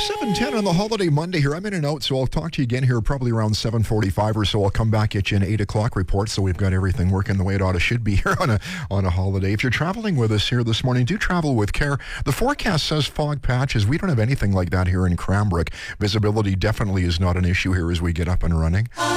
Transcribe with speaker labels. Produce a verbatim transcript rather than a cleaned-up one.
Speaker 1: seven ten on the holiday Monday here. I'm in and out, so I'll talk to you again here probably around seven forty-five or so. I'll come back at you an eight o'clock report, so we've got everything working the way it ought to should be here on a on a holiday. If you're traveling with us here this morning, do travel with care. The forecast says fog patches. We don't have anything like that here in Cranbrook. Visibility definitely is not an issue here as we get up and running.